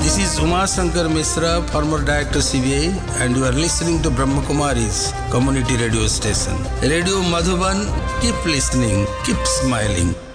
This is Uma Shankar Misra, former Director CBI, and you are listening to Brahma Kumari's community radio station. Radio Madhuban, keep listening, keep smiling.